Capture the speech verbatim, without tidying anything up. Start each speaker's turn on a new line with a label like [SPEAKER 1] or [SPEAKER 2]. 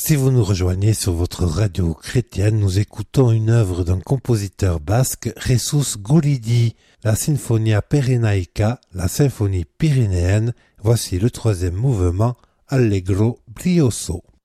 [SPEAKER 1] Si vous nous rejoignez sur votre radio chrétienne, nous écoutons une œuvre d'un compositeur basque, Jesus Guridi, la Sinfonia Pirenaica, la symphonie pyrénéenne. Voici le troisième mouvement, Allegro brioso.